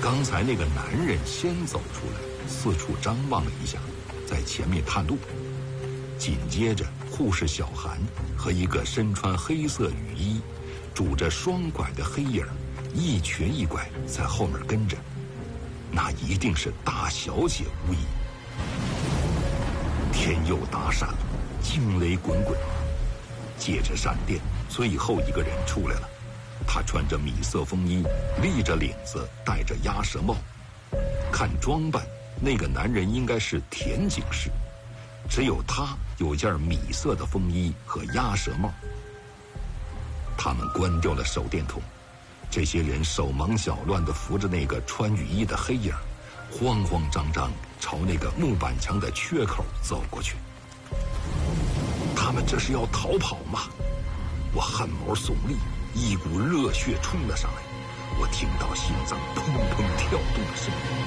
刚才那个男人先走出来，四处张望了一下，在前面探路。紧接着，护士小韩和一个身穿黑色雨衣、拄着双拐的黑影一瘸一拐在后面跟着，那一定是大小姐无疑。天又打闪了，惊雷滚滚，借着闪电，最后一个人出来了。他穿着米色风衣，立着领子，戴着鸭舌帽。看装扮，那个男人应该是田警士，只有他有件米色的风衣和鸭舌帽。他们关掉了手电筒，这些人手忙脚乱地扶着那个穿雨衣的黑影，慌慌张张朝那个木板墙的缺口走过去。他们这是要逃跑吗？我汗毛耸立，一股热血冲了上来，我听到心脏砰砰跳动的声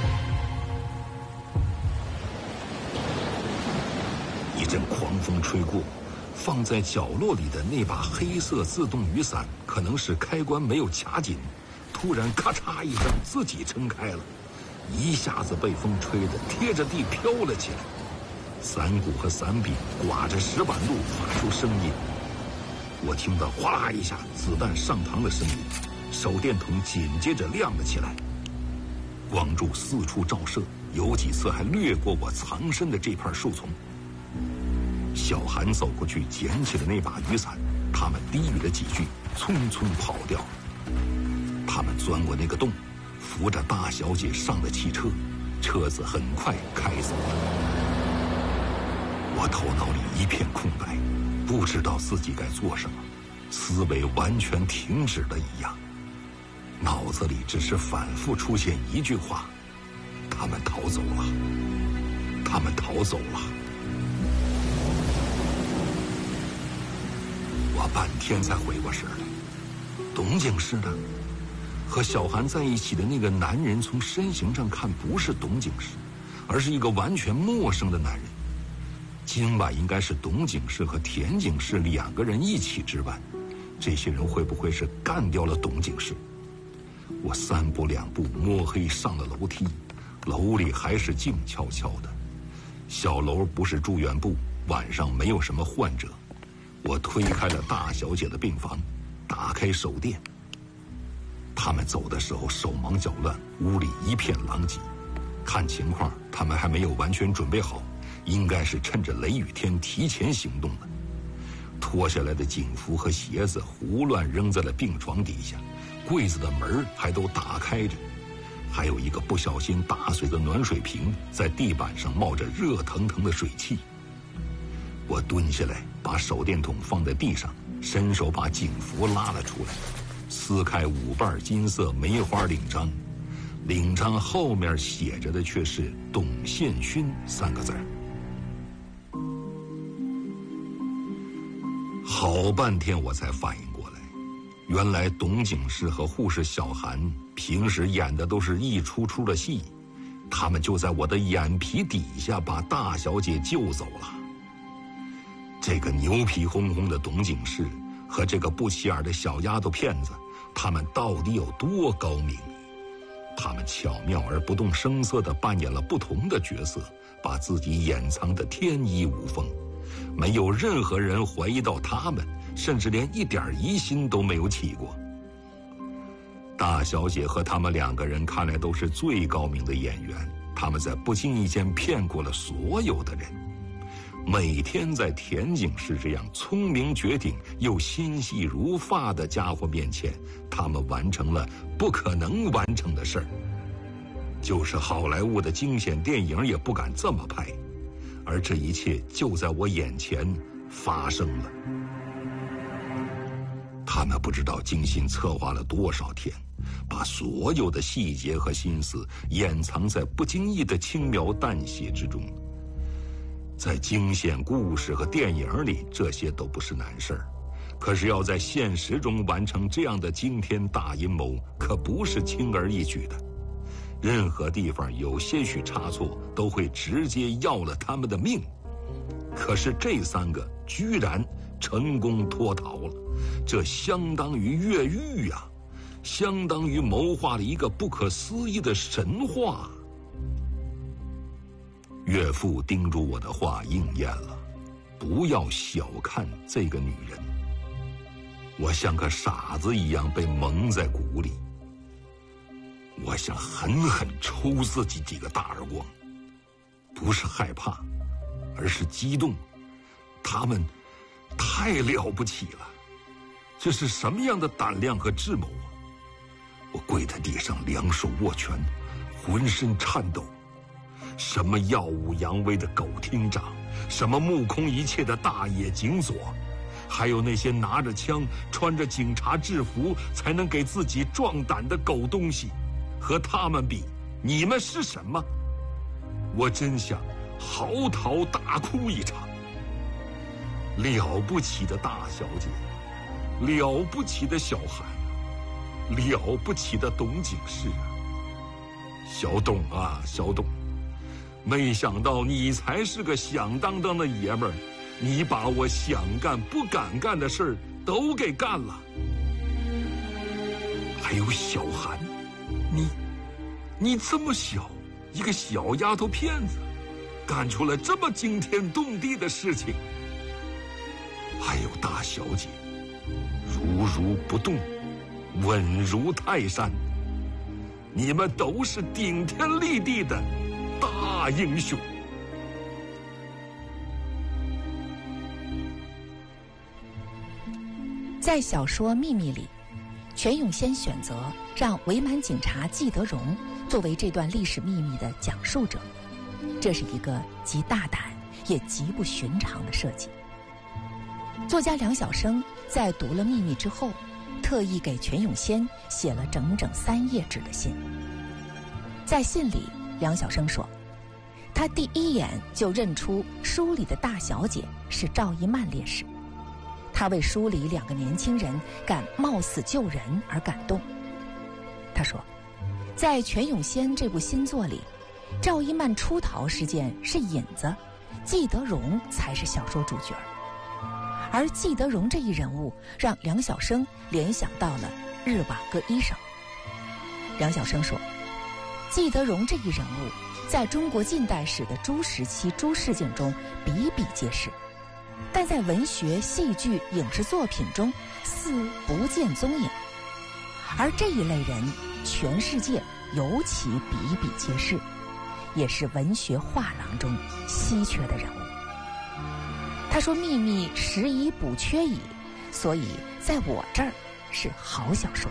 音。一阵狂风吹过，放在角落里的那把黑色自动雨伞可能是开关没有卡紧，突然咔嚓一声自己撑开了，一下子被风吹得贴着地飘了起来。伞骨和伞柄刮着石板路发出声音，我听到哗啦一下子弹上膛的声音，手电筒紧接着亮了起来，光柱四处照射，有几次还掠过我藏身的这片树丛。小韩走过去捡起了那把雨伞，他们低语了几句，匆匆跑掉。他们钻过那个洞，扶着大小姐上了汽车，车子很快开走了。我头脑里一片空白，不知道自己该做什么，思维完全停止了一样，脑子里只是反复出现一句话：他们逃走了，他们逃走了。我半天才回过神来，董警士呢？和小韩在一起的那个男人，从身形上看不是董警士，而是一个完全陌生的男人。今晚应该是董警士和田警士两个人一起值班，这些人会不会是干掉了董警士？我三步两步摸黑上了楼梯，楼里还是静悄悄的。小楼不是住院部，晚上没有什么患者。我推开了大小姐的病房，打开手电。他们走的时候手忙脚乱，屋里一片狼藉。看情况，他们还没有完全准备好，应该是趁着雷雨天提前行动的。脱下来的警服和鞋子胡乱扔在了病床底下，柜子的门还都打开着，还有一个不小心打碎的暖水瓶在地板上冒着热腾腾的水汽。我蹲下来，把手电筒放在地上，伸手把警服拉了出来，撕开5瓣金色梅花领章，领章后面写着的却是董宪勋3个字。好半天我才反应过来，原来董警士和护士小韩平时演的都是一出出的戏，他们就在我的眼皮底下把大小姐救走了。这个牛皮哄哄的董警士和这个不起眼的小丫头骗子，他们到底有多高明？他们巧妙而不动声色地扮演了不同的角色，把自己掩藏得天衣无缝，没有任何人怀疑到他们，甚至连一点疑心都没有起过。大小姐和他们2个人看来都是最高明的演员，他们在不经意间骗过了所有的人。每天在田警士这样聪明绝顶又心细如发的家伙面前，他们完成了不可能完成的事儿。就是好莱坞的惊险电影也不敢这么拍，而这一切就在我眼前发生了。他们不知道精心策划了多少天，把所有的细节和心思掩藏在不经意的轻描淡写之中。在惊险故事和电影里，这些都不是难事儿，可是要在现实中完成这样的惊天大阴谋，可不是轻而易举的。任何地方有些许差错，都会直接要了他们的命。可是这3个居然成功脱逃了，这相当于越狱啊！ 相当于谋划了一个不可思议的神话。岳父叮嘱我的话应验了，不要小看这个女人。我像个傻子一样被蒙在鼓里，我想狠狠抽自己几个大耳光，不是害怕，而是激动。他们太了不起了，这是什么样的胆量和智谋啊！我跪在地上，两手握拳，浑身颤抖。什么耀武扬威的狗厅长，什么目空一切的大野警佐，还有那些拿着枪穿着警察制服才能给自己壮胆的狗东西，和他们比，你们是什么？我真想嚎啕大哭一场。了不起的大小姐，了不起的小韩，了不起的董警视啊！小董啊，小董，没想到你才是个响当当的爷们儿，你把我想干不敢干的事儿都给干了。还有小韩，你这么小，一个小丫头片子，干出了这么惊天动地的事情。还有大小姐，如如不动，稳如泰山，你们都是顶天立地的大英雄。 在小说《秘密》里，全永先选择让伪满警察季德荣作为这段历史秘密的讲述者，这是一个极大胆也极不寻常的设计。作家梁晓声在读了《秘密》之后，特意给全永先写了整整3页纸的信。在信里，梁晓声说，他第一眼就认出书里的大小姐是赵一曼烈士，他为书里2个年轻人敢冒死救人而感动。他说，在全永先这部新作里，赵一曼出逃事件是引子，季德荣才是小说主角。而季德荣这一人物让梁晓声联想到了日瓦戈医生。梁晓声说，季德荣这一人物在中国近代史的诸时期诸事件中比比皆是，但在文学、戏剧、影视作品中似不见踪影。而这一类人，全世界尤其比比皆是，也是文学画廊中稀缺的人物。他说，秘密实已补缺矣，所以在我这儿是好小说。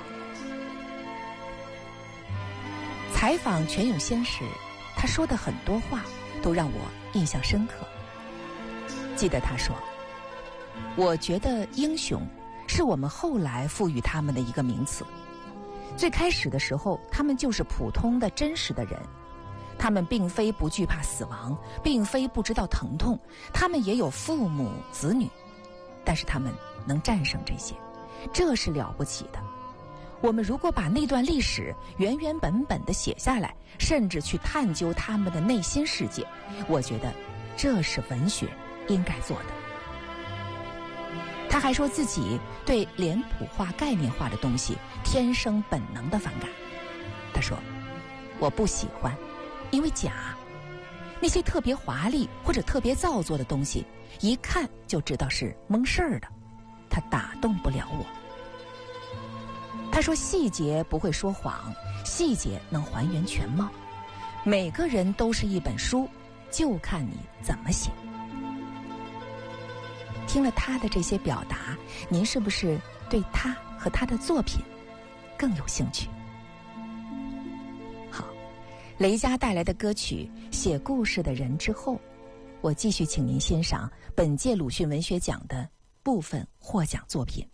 采访全永先时，他说的很多话都让我印象深刻。记得他说，我觉得英雄是我们后来赋予他们的一个名词，最开始的时候他们就是普通的真实的人，他们并非不惧怕死亡，并非不知道疼痛，他们也有父母子女，但是他们能战胜这些，这是了不起的。我们如果把那段历史原原本本地写下来，甚至去探究他们的内心世界，我觉得这是文学应该做的。他还说自己对脸谱化、概念化的东西天生本能的反感。他说，我不喜欢，因为假，那些特别华丽或者特别造作的东西，一看就知道是蒙事儿的，它打动不了我。他说，细节不会说谎，细节能还原全貌，每个人都是一本书，就看你怎么写。听了他的这些表达，您是不是对他和他的作品更有兴趣？好，雷佳带来的歌曲《写故事的人》之后，我继续请您欣赏本届鲁迅文学奖的部分获奖作品。